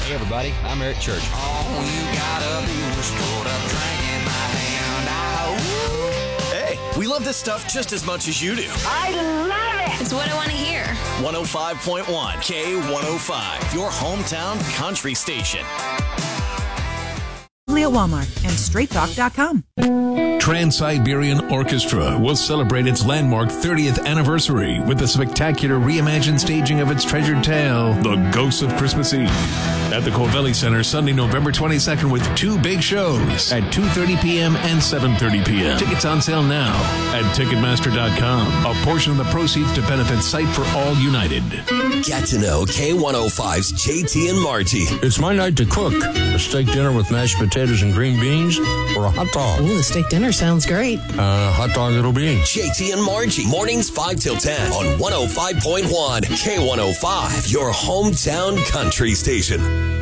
Hey everybody, I'm Eric Church. All you gotta do is put a drink in my hand. Hey, we love this stuff just as much as you do. I love it. It's what I want to hear. 105.1 K105, your hometown country station. At Walmart and StraightTalk.com. Trans-Siberian Orchestra will celebrate its landmark 30th anniversary with the spectacular reimagined staging of its treasured tale, The Ghosts of Christmas Eve, at the Covelli Center Sunday, November 22nd with two big shows at 2:30 p.m. and 7:30 p.m. Tickets on sale now at Ticketmaster.com. A portion of the proceeds to benefit Sight for All United. Get to know K105's JT and Margie. It's my night to cook. A steak dinner with mashed potatoes and green beans or a hot dog. Ooh, the steak dinner sounds great. Hot dog it'll be. JT and Margie. Mornings 5 till 10 on 105.1 K105, your hometown country station.